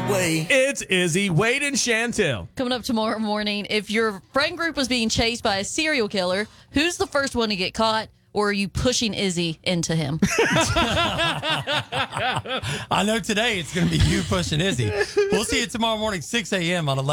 way. It's Izzy, Wade, and Chantel. Coming up tomorrow morning, if your friend group was being chased by a serial killer, who's the first one to get caught? Or are you pushing Izzy into him? I know today it's going to be you pushing Izzy. We'll see you tomorrow morning, 6 a.m. on 11.